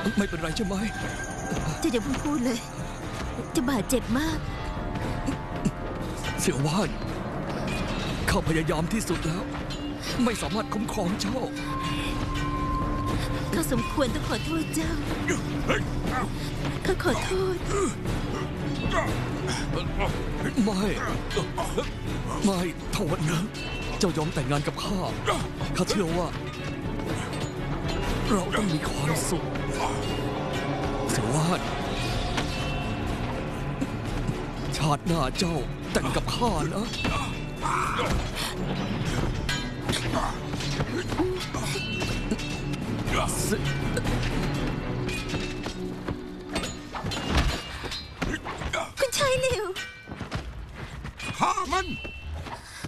ไม่เป็นไรใช่ไหมเจ้าอย่าเพิ่งพูดเลยจะบาดเจ็บมากเสี่ยวว่านข้าพยายามที่สุดแล้วไม่สามารถคุ้มครองเจ้าข้าสมควรต้องขอโทษเจ้าข้าขอโทษไม่โทษนะเจ้ายอมแต่งงานกับข้าเชื่อว่าเราต้องมีความสุขเสี่ยวว่านชาติหน้าเจ้าแต่งกับข้านะคุณชายหลิวฆ่ามัน